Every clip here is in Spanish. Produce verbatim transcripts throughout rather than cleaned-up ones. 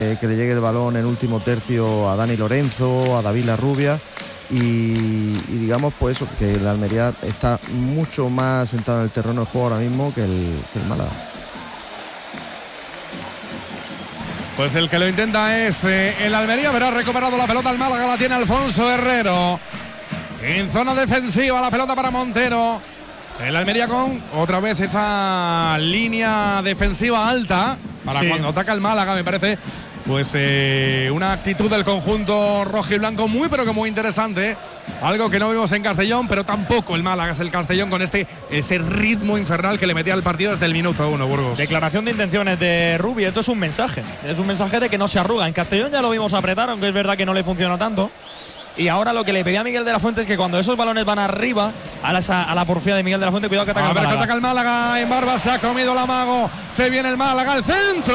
eh, que le llegue el balón en último tercio a Dani Lorenzo, a David Larrubia. Y, y digamos pues eso, que el Almería está mucho más sentado en el terreno de juego ahora mismo que el, que el Málaga. Pues el que lo intenta es eh, el Almería, pero ha recuperado la pelota el Málaga, la tiene Alfonso Herrero. En zona defensiva la pelota para Montero. El Almería con otra vez esa línea defensiva alta para sí. Cuando ataca el Málaga, me parece. Pues eh, una actitud del conjunto rojo y blanco muy pero que muy interesante, algo que no vimos en Castellón, pero tampoco el Málaga es el Castellón con este ese ritmo infernal que le metía al partido desde el minuto uno, Burgos. Declaración de intenciones de Rubi, esto es un mensaje, es un mensaje de que no se arruga. En Castellón ya lo vimos apretar, aunque es verdad que no le funcionó tanto. Y ahora lo que le pedía a Miguel de la Fuente es que cuando esos balones van arriba a la, a la porfía de Miguel de la Fuente, cuidado que ataca a el ver, Málaga. que ataca el Málaga en Barba, se ha comido la Mago, se viene el Málaga al centro,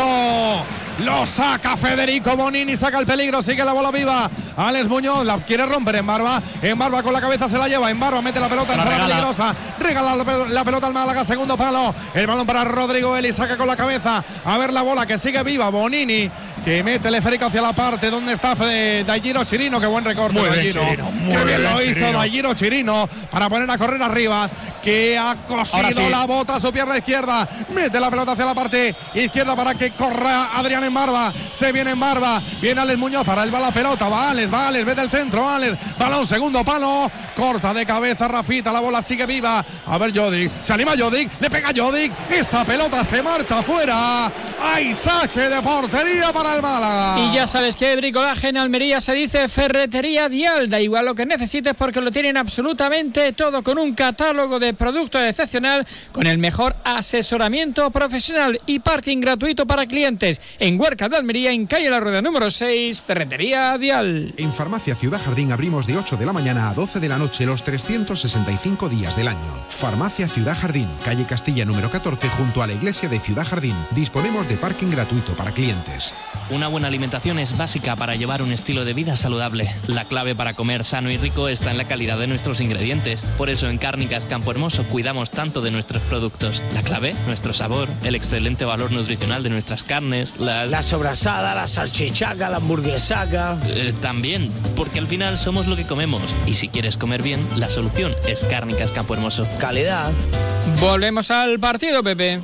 lo saca Federico Bonini, saca el peligro, sigue la bola viva. Alex Muñoz la quiere romper en Barba, en Barba con la cabeza se la lleva, en Barba mete la pelota en zona peligrosa, regala la pelota al Málaga, segundo palo, el balón para Rodrigo Eli, saca con la cabeza, a ver la bola que sigue viva, Bonini que mete el esférico hacia la parte donde está Daigiro Chirino, qué buen recorte. Muy Daigiro, bien, Chirino, muy qué bien, bien lo hizo Chirino. Daigiro Chirino para poner a correr a Rivas, que ha cosido sí. la bota a su pierna izquierda, mete la pelota hacia la parte izquierda para que corra Adrián en Barba, se viene en Barba, viene Alex Muñoz para él va la pelota, va Alex, va Alex, vete al centro, Alex, balón, segundo palo, corta de cabeza Rafita, la bola sigue viva, a ver Jodic, se anima Jodic, le pega Jodic, esa pelota se marcha afuera, hay saque de portería para el Málaga. Y ya sabes que bricolaje en Almería se dice Ferretería Dial, da igual lo que necesites porque lo tienen absolutamente todo, con un catálogo de productos excepcional, con el mejor asesoramiento profesional y parking gratuito para clientes en Huerca de Almería, en calle La Rueda número seis, Ferretería Dial. En Farmacia Ciudad Jardín abrimos de ocho de la mañana a doce de la noche los trescientos sesenta y cinco días del año. Farmacia Ciudad Jardín, calle Castilla número catorce, junto a la iglesia de Ciudad Jardín. Disponemos de parking gratuito para clientes. Una buena alimentación es básica para llevar un estilo de vida saludable. La clave para comer sano y rico está en la calidad de nuestros ingredientes. Por eso en Cárnicas Campo Hermoso cuidamos tanto de nuestros productos. La clave, nuestro sabor, el excelente valor nutricional de nuestras carnes, las... La sobrasada, la salchichaca, la hamburguesaca... Eh, también, porque al final somos lo que comemos. Y si quieres comer bien, la solución es Cárnicas Campo Hermoso. Calidad. Volvemos al partido, Pepe.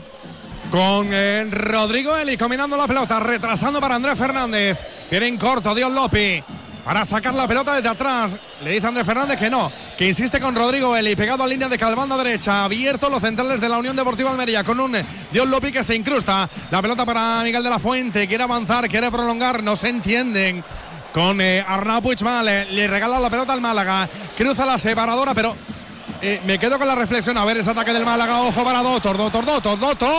Con el Rodrigo Eli combinando la pelota, retrasando para Andrés Fernández. Viene en corto Dios Lopi para sacar la pelota desde atrás. Le dice Andrés Fernández que no, que insiste con Rodrigo Eli, pegado a línea de calbanda derecha, abierto los centrales de la Unión Deportiva Almería, con un Dios Lopi que se incrusta. La pelota para Miguel de la Fuente, quiere avanzar, quiere prolongar, no se entienden. Con eh, Arnau Puigmal, le, le regala la pelota al Málaga, cruza la separadora, pero... Eh, me quedo con la reflexión, a ver ese ataque del Málaga, ojo para Dotor, Dotor, Dotor,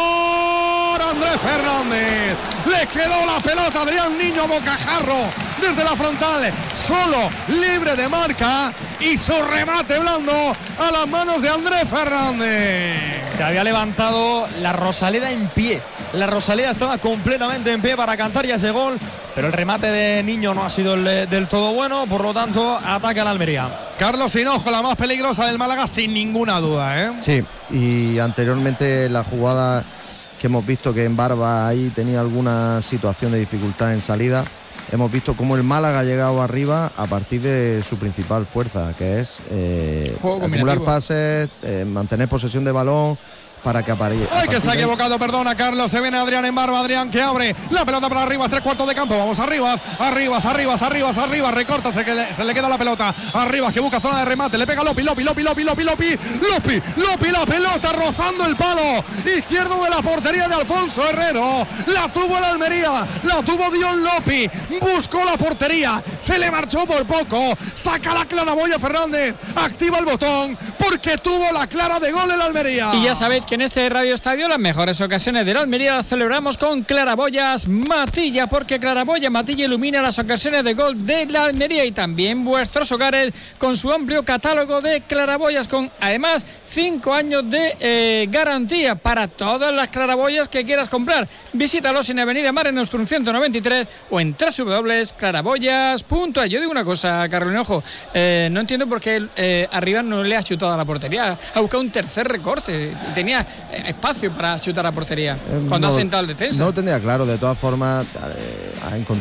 Dotor, Andrés Fernández, le quedó la pelota a Adrián Niño Bocajarro desde la frontal, solo, libre de marca y su remate blando a las manos de Andrés Fernández. Se había levantado la Rosaleda en pie, la Rosaleda estaba completamente en pie para cantar ya ese gol, pero el remate de Niño no ha sido el, del todo bueno, por lo tanto ataca al Almería. Carlos Hinojo, la más peligrosa del Málaga sin ninguna duda, ¿eh? Sí, y anteriormente la jugada que hemos visto que en Barba ahí tenía alguna situación de dificultad en salida, hemos visto cómo el Málaga ha llegado arriba a partir de su principal fuerza, que es eh, acumular pases, eh, mantener posesión de balón, para que aparezca. ¡Ay, que se ha equivocado! Perdona, Carlos. Se viene Adrián en Barba. Adrián que abre la pelota para arriba, tres cuartos de campo. Vamos arriba, arriba, arriba, arriba, arriba. Recorta, se, le, se le queda la pelota. Arriba, que busca zona de remate. Le pega Lopi, Lopi, Lopi, Lopi, Lopi, Lopi, Lopi, Lopi, la pelota rozando el palo izquierdo de la portería de Alfonso Herrero. La tuvo el Almería, la tuvo Dion Lopi. Buscó la portería, se le marchó por poco. Saca la claraboya Fernández. Activa el botón porque tuvo la clara de gol el Almería. Y ya sabéis que en este Radio Estadio las mejores ocasiones de la Almería las celebramos con Claraboyas Matilla, porque Claraboya Matilla ilumina las ocasiones de gol de la Almería y también vuestros hogares con su amplio catálogo de claraboyas, con además cinco años de eh, garantía para todas las claraboyas que quieras comprar. Visítalos en Avenida Mare Nostrum ciento noventa y tres o en doble u doble u doble u punto claraboyas punto a. Yo digo una cosa, Carolina, ojo, eh, no entiendo por qué eh, arriba no le ha chutado a la portería, ha buscado un tercer recorte, tenía espacio para chutar a portería eh, cuando no, ha sentado el defensa. No lo tendría claro, de todas formas eh, ha encontrado